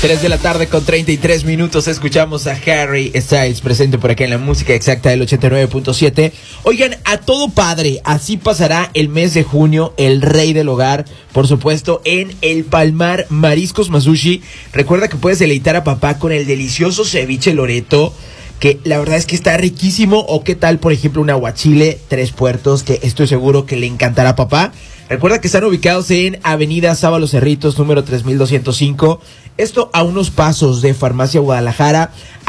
3 de la tarde con 33 minutos. Escuchamos a Harry Styles presente por acá en la música exacta del 89.7. Oigan, a todo padre, así pasará el mes de junio, el rey del hogar, por supuesto, en el Palmar Mariscos Masushi. Recuerda que puedes deleitar a papá con el delicioso ceviche Loreto, que la verdad es que está riquísimo. O qué tal, por ejemplo, un aguachile Tres Puertos, que estoy seguro que le encantará a papá. Recuerda que están ubicados en Avenida Sábalo Cerritos, número 3205. Esto a unos pasos de Farmacia Guadalajara.